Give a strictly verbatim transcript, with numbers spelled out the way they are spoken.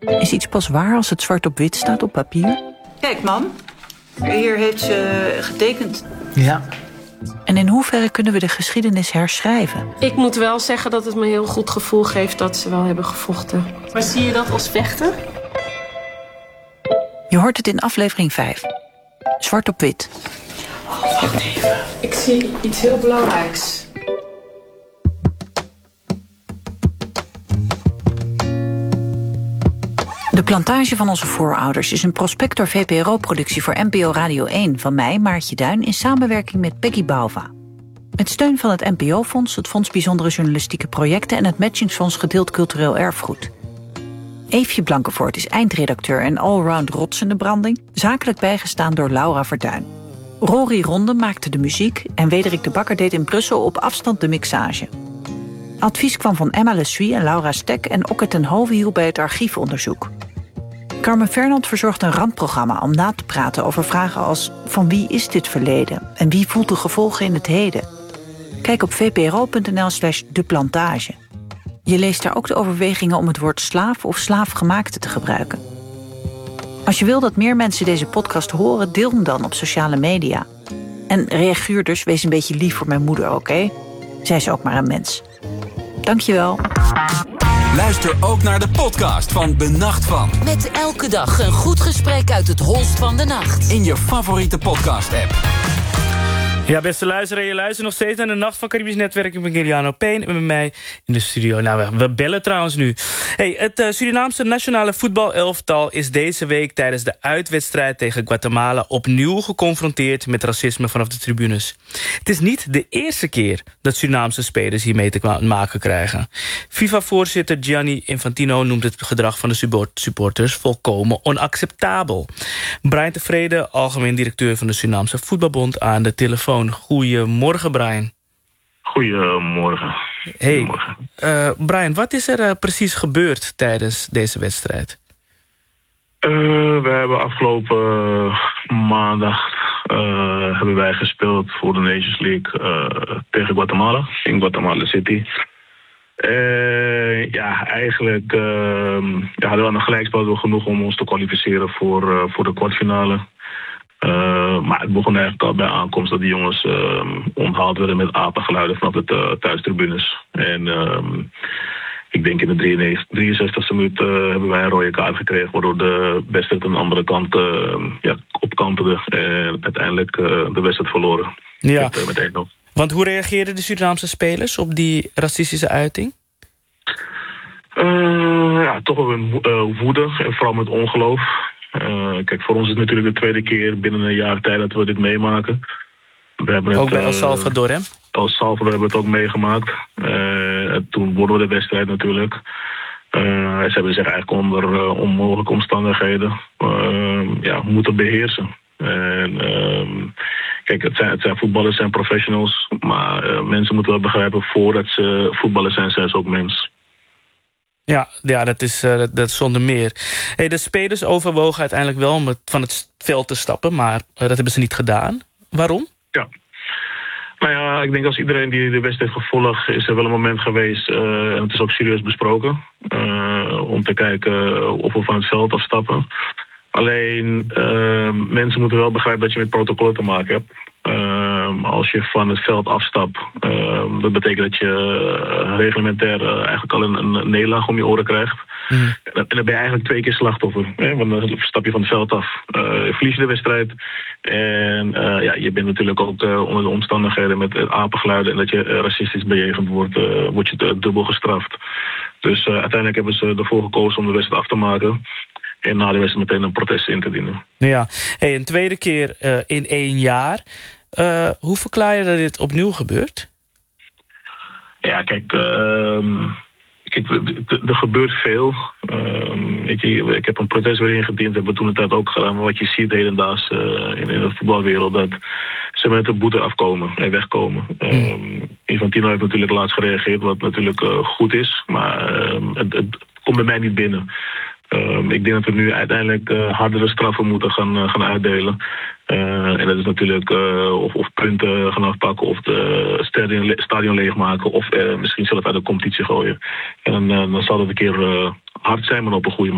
Is iets pas waar als het zwart op wit staat op papier? Kijk, mam. Hier heeft ze getekend. Ja. En in hoeverre kunnen we de geschiedenis herschrijven? Ik moet wel zeggen dat het me een heel goed gevoel geeft dat ze wel hebben gevochten. Maar zie je dat als vechten? Je hoort het in aflevering vijf. Zwart op wit. Oh, wacht even. Ik zie iets heel belangrijks. De plantage van onze voorouders is een Prospector V P R O-productie voor N P O Radio één van mij, Maartje Duin, in samenwerking met Peggy Bauva. Met steun van het N P O-fonds, het Fonds Bijzondere Journalistieke Projecten en het Matchingsfonds Gedeeld Cultureel Erfgoed. Eefje Blankenvoort is eindredacteur en allround rots in de branding, zakelijk bijgestaan door Laura Verduin. Rory Ronde maakte de muziek en Wederik de Bakker deed in Brussel op afstand de mixage. Advies kwam van Emma Le Suy en Laura Stek en Okke ten Hove hielp bij het archiefonderzoek. Carmen Fernand verzorgt een randprogramma om na te praten over vragen als: van wie is dit verleden en wie voelt de gevolgen in het heden? Kijk op vpro.nl slash de plantage. Je leest daar ook de overwegingen om het woord slaaf of slaafgemaakte te gebruiken. Als je wil dat meer mensen deze podcast horen, deel hem dan op sociale media. En reaguurders, wees een beetje lief voor mijn moeder, oké? Okay? Zij is ook maar een mens. Dankjewel. Luister ook naar de podcast van Benacht Van. Met elke dag een goed gesprek uit het holst van de nacht. In je favoriete podcast-app. Ja, beste luisteraar, je luistert nog steeds naar de Nacht van Caribisch Netwerk. Ik ben Giliano Payne en met mij in de studio. Nou, we, we bellen trouwens nu. Hey, het uh, Surinaamse nationale voetbalelftal is deze week tijdens de uitwedstrijd tegen Guatemala opnieuw geconfronteerd met racisme vanaf de tribunes. Het is niet de eerste keer dat Surinaamse spelers hiermee te maken krijgen. FIFA-voorzitter Gianni Infantino noemt het gedrag van de supporters volkomen onacceptabel. Brian Tevreden, algemeen directeur van de Surinaamse Voetbalbond, aan de telefoon. Goedemorgen, Brian. Goedemorgen. Hey, Goedemorgen. Uh, Brian, wat is er uh, precies gebeurd tijdens deze wedstrijd? Uh, we hebben afgelopen uh, maandag uh, hebben wij gespeeld voor de Nations League uh, tegen Guatemala, in Guatemala City. Uh, ja, eigenlijk uh, ja, hadden we een gelijkspel genoeg om ons te kwalificeren voor, uh, voor de kwartfinale. Uh, maar het begon eigenlijk al bij aankomst dat die jongens uh, onthaald werden met apengeluiden vanaf de uh, thuistribunes. En uh, ik denk in de drieënzestigste minuut uh, hebben wij een rode kaart gekregen, waardoor de wedstrijd aan de andere kant uh, ja, opkantelde en uiteindelijk uh, de wedstrijd verloren. Ja, met, uh, met één nul. Want hoe reageerden de Surinaamse spelers op die racistische uiting? Uh, ja, toch wel een uh, woede en vooral met ongeloof. Uh, kijk, voor ons is het natuurlijk de tweede keer binnen een jaar tijd dat we dit meemaken. We hebben het, ook bij El uh, Salvador, hè? El Salvador hebben we het ook meegemaakt. Uh, toen wonnen we de wedstrijd natuurlijk. Uh, ze hebben zich eigenlijk onder uh, onmogelijke omstandigheden uh, ja, moeten beheersen. En, uh, kijk, het zijn, het zijn voetballers, het zijn professionals. Maar uh, mensen moeten wel begrijpen, voordat ze voetballers zijn, zijn ze ook mens. Ja, ja dat, is, uh, dat, dat is zonder meer. Hey, de spelers overwogen uiteindelijk wel om het, van het veld te stappen, maar uh, dat hebben ze niet gedaan. Waarom? Ja. Nou ja, ik denk als iedereen die de wedstrijd heeft gevolgd, is er wel een moment geweest, uh, en het is ook serieus besproken, uh, om te kijken of we van het veld afstappen. Alleen, uh, mensen moeten wel begrijpen dat je met protocollen te maken hebt. Uh, als je van het veld afstapt, uh, dat betekent dat je uh, reglementair uh, eigenlijk al een, een nederlaag om je oren krijgt. Mm. En, en dan ben je eigenlijk twee keer slachtoffer. Hè? Want dan stap je van het veld af, uh, verlies je de wedstrijd. En uh, ja, je bent natuurlijk ook uh, onder de omstandigheden met uh, apengeluiden en dat je uh, racistisch bejegend wordt, uh, word je uh, dubbel gestraft. Dus uh, uiteindelijk hebben ze ervoor gekozen om de wedstrijd af te maken. En na de wedstrijd meteen een protest in te dienen. Ja, hey, een tweede keer uh, in één jaar. Uh, hoe verklaar je dat dit opnieuw gebeurt? Ja, kijk, uh, kijk er gebeurt veel. Uh, weet je, ik heb een protest weer ingediend, hebben we toen het tijd ook gedaan. Maar wat je ziet hedendaags uh, in, in de voetbalwereld, dat ze met de boete afkomen en wegkomen. Mm. Uh, Infantino heeft natuurlijk laatst gereageerd, wat natuurlijk uh, goed is. Maar uh, het, het komt bij mij niet binnen. Uh, ik denk dat we nu uiteindelijk uh, hardere straffen moeten gaan, uh, gaan uitdelen. Uh, en dat is natuurlijk uh, of, of punten gaan afpakken of de stadion, stadion leegmaken of uh, misschien zelf uit de competitie gooien. En uh, dan zal het een keer uh, hard zijn, maar op een goede manier.